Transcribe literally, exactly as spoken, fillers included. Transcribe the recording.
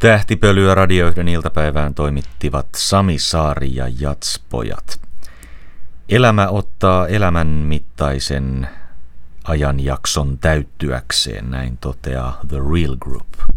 Tähtipölyä radioyhden iltapäivään toimittivat Sami Saari ja Jatspojat. Elämä ottaa elämän mittaisen ajanjakson täyttyäkseen, näin toteaa The Real Group.